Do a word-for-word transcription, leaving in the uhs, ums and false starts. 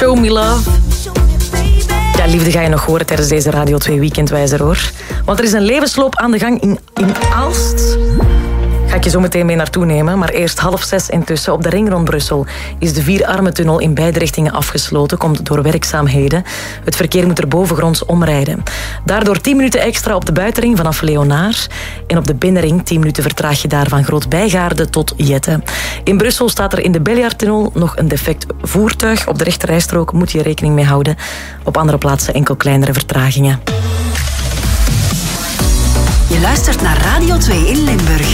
Show Me Love. Ja, liefde ga je nog horen tijdens deze Radio twee Weekendwijzer, hoor. Want er is een levensloop aan de gang in, in Aalst. Ga ik je zo meteen mee naartoe nemen. Maar eerst half zes intussen. Op de ring rond Brussel is de Vierarmentunnel in beide richtingen afgesloten. Komt door werkzaamheden. Het verkeer moet er bovengronds omrijden. Daardoor tien minuten extra op de buitenring vanaf Leonaar. En op de binnenring tien minuten vertraag je daar van Groot-Bijgaarde tot Jette. In Brussel staat er in de Beljaardtunnel nog een defect voertuig. Op de rechterrijstrook moet je rekening mee houden. Op andere plaatsen enkel kleinere vertragingen. Je luistert naar Radio twee in Limburg.